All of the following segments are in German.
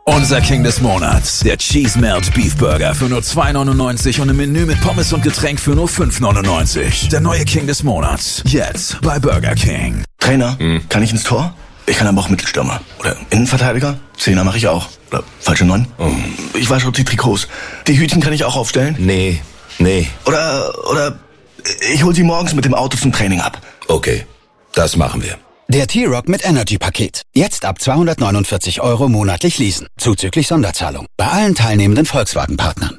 Unser King des Monats, der Cheese Melt Beef Burger für nur $2,99 und im Menü mit Pommes und Getränk für nur $5,99. Der neue King des Monats, jetzt bei Burger King. Trainer, kann ich ins Tor? Ich kann aber auch Mittelstürmer. Oder Innenverteidiger? Zehner mache ich auch. Oder falsche 9? Ich wasche auch die Trikots. Die Hütchen kann ich auch aufstellen? Nee. Oder ich hol sie morgens mit dem Auto zum Training ab. Okay, das machen wir. Der T-Rock mit Energy-Paket. Jetzt ab 249 € monatlich leasen. Zuzüglich Sonderzahlung. Bei allen teilnehmenden Volkswagen-Partnern.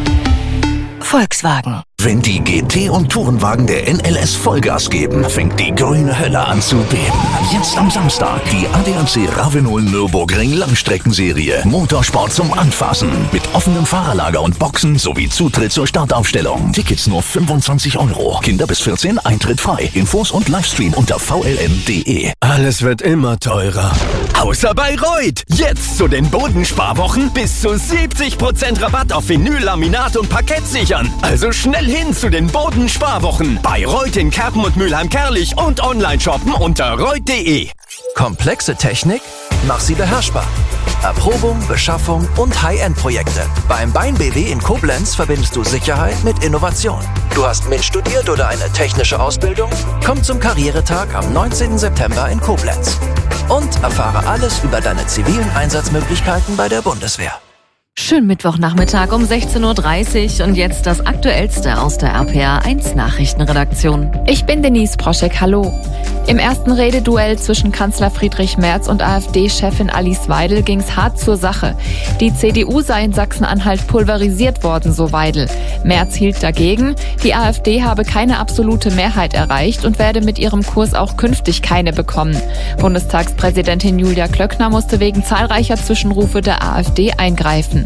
Volkswagen. Wenn die GT- und Tourenwagen der NLS Vollgas geben, fängt die grüne Hölle an zu beben. Jetzt am Samstag die ADAC Ravenol Nürburgring Langstreckenserie. Motorsport zum Anfassen. Mit offenem Fahrerlager und Boxen sowie Zutritt zur Startaufstellung. Tickets nur 25 €. Kinder bis 14, Eintritt frei. Infos und Livestream unter vln.de. Alles wird immer teurer. Außer bei Reut. Jetzt zu den Bodensparwochen bis zu 70% Rabatt auf Vinyl, Laminat und Parkett sichern. Also schnell hin zu den Bodensparwochen. Bei Reut in Kerpen und Mülheim-Kerlich und online shoppen unter reut.de. Komplexe Technik? Mach sie beherrschbar. Erprobung, Beschaffung und High-End-Projekte. Beim Bein BW in Koblenz verbindest du Sicherheit mit Innovation. Du hast MINT studiert oder eine technische Ausbildung? Komm zum Karrieretag am 19. September in Koblenz. Und erfahre alles über deine zivilen Einsatzmöglichkeiten bei der Bundeswehr. Schönen Mittwochnachmittag um 16:30 Uhr und jetzt das Aktuellste aus der RPA1 Nachrichtenredaktion. Ich bin Denise Proschek, hallo. Im ersten Rededuell zwischen Kanzler Friedrich Merz und AfD-Chefin Alice Weidel ging's hart zur Sache. Die CDU sei in Sachsen-Anhalt pulverisiert worden, so Weidel. Merz hielt dagegen, die AfD habe keine absolute Mehrheit erreicht und werde mit ihrem Kurs auch künftig keine bekommen. Bundestagspräsidentin Julia Klöckner musste wegen zahlreicher Zwischenrufe der AfD eingreifen.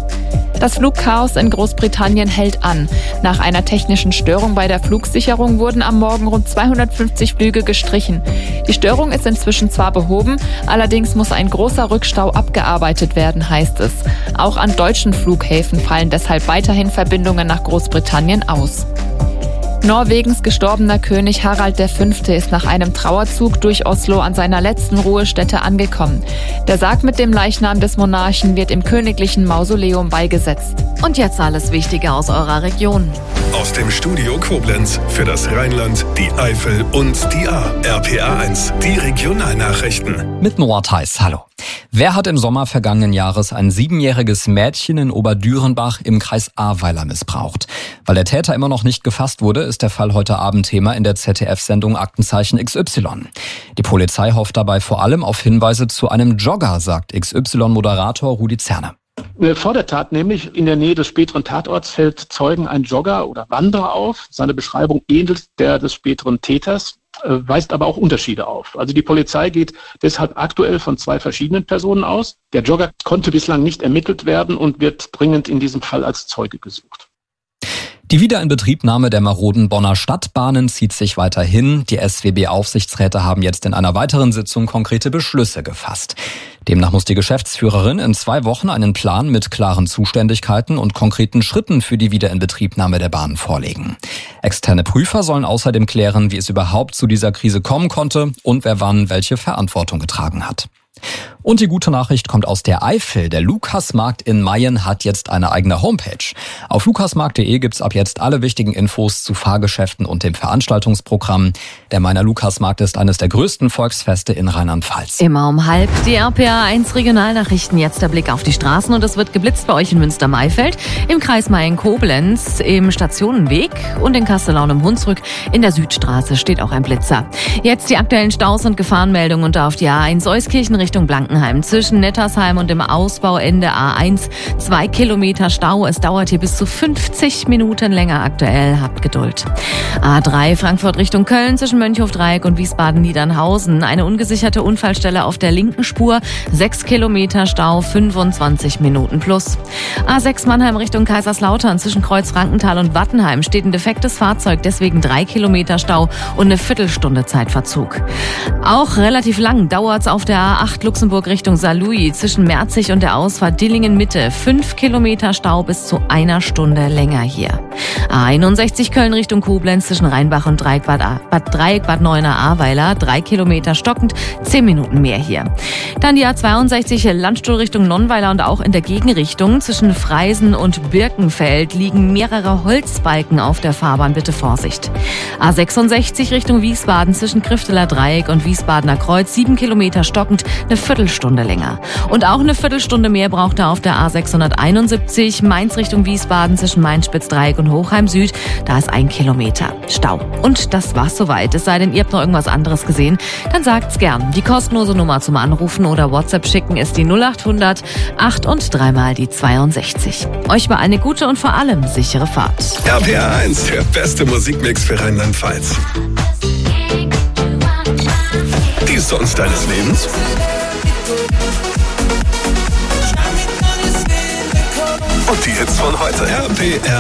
Das Flugchaos in Großbritannien hält an. Nach einer technischen Störung bei der Flugsicherung wurden am Morgen rund 250 Flüge gestrichen. Die Störung ist inzwischen zwar behoben, allerdings muss ein großer Rückstau abgearbeitet werden, heißt es. Auch an deutschen Flughäfen fallen deshalb weiterhin Verbindungen nach Großbritannien aus. Norwegens gestorbener König Harald V. ist nach einem Trauerzug durch Oslo an seiner letzten Ruhestätte angekommen. Der Sarg mit dem Leichnam des Monarchen wird im königlichen Mausoleum beigesetzt. Und jetzt alles Wichtige aus eurer Region. Aus dem Studio Koblenz für das Rheinland, die Eifel und die Ahr. RPA1, die Regionalnachrichten. Mit Noah Theis, hallo. Wer hat im Sommer vergangenen Jahres ein 7-jähriges Mädchen in Oberdürenbach im Kreis Ahrweiler missbraucht? Weil der Täter immer noch nicht gefasst wurde, ist der Fall heute Abend Thema in der ZDF-Sendung Aktenzeichen XY. Die Polizei hofft dabei vor allem auf Hinweise zu einem Jogger, sagt XY-Moderator Rudi Zerne. Vor der Tat, nämlich in der Nähe des späteren Tatorts, fällt Zeugen ein Jogger oder Wanderer auf. Seine Beschreibung ähnelt der des späteren Täters, weist aber auch Unterschiede auf. Also die Polizei geht deshalb aktuell von 2 verschiedenen Personen aus. Der Jogger konnte bislang nicht ermittelt werden und wird dringend in diesem Fall als Zeuge gesucht. Die Wiederinbetriebnahme der maroden Bonner Stadtbahnen zieht sich weiterhin. Die SWB-Aufsichtsräte haben jetzt in einer weiteren Sitzung konkrete Beschlüsse gefasst. Demnach muss die Geschäftsführerin in 2 Wochen einen Plan mit klaren Zuständigkeiten und konkreten Schritten für die Wiederinbetriebnahme der Bahnen vorlegen. Externe Prüfer sollen außerdem klären, wie es überhaupt zu dieser Krise kommen konnte und wer wann welche Verantwortung getragen hat. Und die gute Nachricht kommt aus der Eifel. Der Lukasmarkt in Mayen hat jetzt eine eigene Homepage. Auf lukasmarkt.de gibt's ab jetzt alle wichtigen Infos zu Fahrgeschäften und dem Veranstaltungsprogramm. Der Mayer Lukasmarkt ist eines der größten Volksfeste in Rheinland-Pfalz. Immer um 12:30 die RPA1 Regionalnachrichten. Jetzt der Blick auf die Straßen und es wird geblitzt bei euch in Münster-Maifeld, im Kreis Mayen-Koblenz, im Stationenweg und in Kastellaun im Hunsrück. In der Südstraße steht auch ein Blitzer. Jetzt die aktuellen Staus und Gefahrenmeldungen und auf die A1 Euskirchen Richtung Blankenheim. Zwischen Nettersheim und dem Ausbauende A1 2 Kilometer Stau. Es dauert hier bis zu 50 Minuten länger aktuell. Habt Geduld. A3 Frankfurt Richtung Köln zwischen Mönchhof-Dreieck und Wiesbaden-Niedernhausen. Eine ungesicherte Unfallstelle auf der linken Spur. 6 Kilometer Stau, 25 Minuten plus. A6 Mannheim Richtung Kaiserslautern zwischen Kreuz-Frankenthal und Wattenheim steht ein defektes Fahrzeug. Deswegen 3 Kilometer Stau und eine Viertelstunde Zeitverzug. Auch relativ lang dauert's auf der A8 Luxemburg Freiburg Richtung Saarlouis zwischen Merzig und der Ausfahrt Dillingen-Mitte 5 Kilometer Stau bis zu 1 Stunde länger hier. A61 Köln Richtung Koblenz zwischen Rheinbach und Dreieck Bad Neuenahr-Ahrweiler 3 Kilometer stockend, 10 Minuten mehr hier. Dann die A62 Landstuhl Richtung Nonnweiler und auch in der Gegenrichtung zwischen Freisen und Birkenfeld liegen mehrere Holzbalken auf der Fahrbahn, bitte Vorsicht. A66 Richtung Wiesbaden zwischen Krifteler Dreieck und Wiesbadener Kreuz 7 Kilometer stockend, eine Viertelstunde länger. Und auch eine Viertelstunde mehr braucht er auf der A671 Mainz Richtung Wiesbaden zwischen Mainz-Spitz-Dreieck und Hochheim Süd. Da ist 1 Kilometer Stau. Und das war's soweit. Es sei denn, ihr habt noch irgendwas anderes gesehen, dann sagt's gern. Die kostenlose Nummer zum Anrufen oder WhatsApp schicken ist die 0800 8 und 3 mal die 62. Euch war eine gute und vor allem sichere Fahrt. RPR 1, der beste Musikmix für Rheinland-Pfalz. Die Songs deines Lebens? Und die Hits von heute. RPR